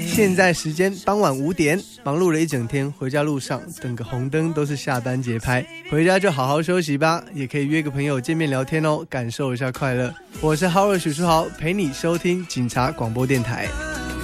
现在时间傍晚5点，忙碌了一整天，回家路上等个红灯都是下班节拍，回家就好好休息吧，也可以约个朋友见面聊天哦，感受一下快乐。我是 Howard 许书豪，陪你收听警察广播电台。